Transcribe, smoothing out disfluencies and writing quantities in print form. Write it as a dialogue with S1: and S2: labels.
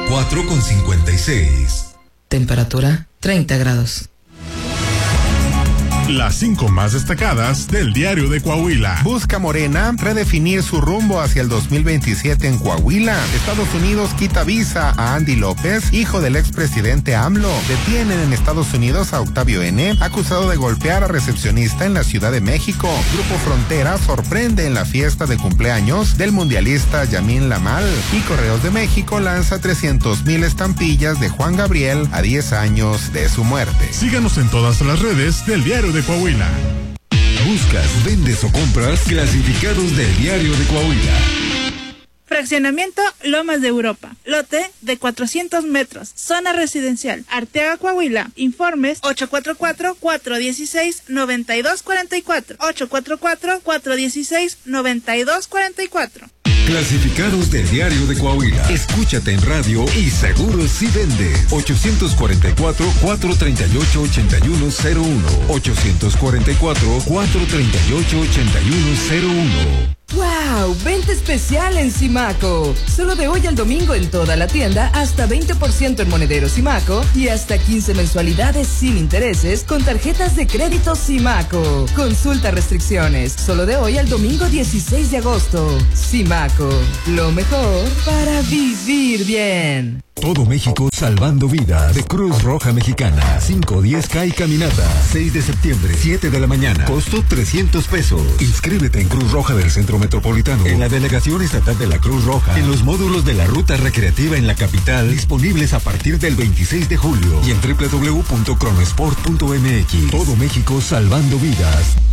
S1: 4:56.
S2: Temperatura 30 grados.
S3: Las 5 más destacadas del Diario de Coahuila.
S4: Busca Morena redefinir su rumbo hacia el 2027 en Coahuila. Estados Unidos quita visa a Andy López, hijo del expresidente AMLO. Detienen en Estados Unidos a Octavio N., acusado de golpear a recepcionista en la Ciudad de México. Grupo Frontera sorprende en la fiesta de cumpleaños del mundialista Yamin Lamal. Y Correos de México lanza 300,000 estampillas de Juan Gabriel a 10 años de su muerte.
S3: Síganos en todas las redes del Diario de Coahuila.
S1: Buscas, vendes o compras clasificados del Diario de Coahuila.
S5: Fraccionamiento Lomas de Europa. Lote de 400 metros. Zona residencial. Arteaga, Coahuila. Informes 844-416-9244. 844-416-9244.
S1: Clasificados del Diario de Coahuila. Escúchate en radio y seguro si vendes. 844-438-8101. 844-438-8101.
S2: ¡Wow! Venta especial en Simaco. Solo de hoy al domingo en toda la tienda, hasta 20% en monederos Simaco y hasta 15 mensualidades sin intereses con tarjetas de crédito Simaco. Consulta restricciones. Solo de hoy al domingo 16 de agosto. Simaco. Lo mejor para vivir bien.
S1: Todo México salvando vida de Cruz Roja Mexicana. 5, 10K y caminata. 6 de septiembre, 7 de la mañana. Costo 300 pesos. Inscríbete en Cruz Roja del Centro Metropolitano, en la Delegación Estatal de la Cruz Roja, en los módulos de la Ruta Recreativa en la capital, disponibles a partir del 26 de julio y en www.cronesport.mx. Todo México salvando vidas.